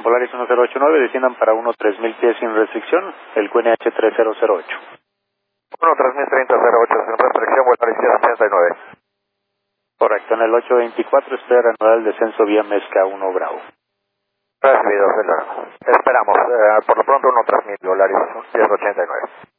Polaris 1089, desciendan para 1-3000 pies sin restricción, el QNH 3008. 1-3030-08, sin restricción, Polaris 1089. Correcto, en el 824 espera reanudar el descenso vía Mezca 1 Bravo. Recibido, esperamos, por lo pronto 1-3000, Polaris 1089.